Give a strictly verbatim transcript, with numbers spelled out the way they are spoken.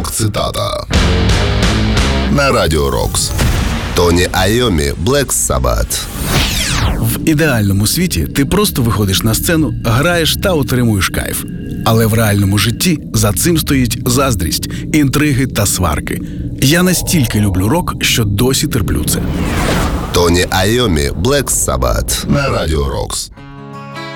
Рок-цитата на Радіо Рокс. Тоні Айомі, Black Sabbath. В ідеальному світі ти просто виходиш на сцену, граєш та отримуєш кайф. Але в реальному житті за цим стоїть заздрість, інтриги та сварки. Я настільки люблю рок, що досі терплю це. Тоні Айомі, Black Sabbath на Радіо Рокс.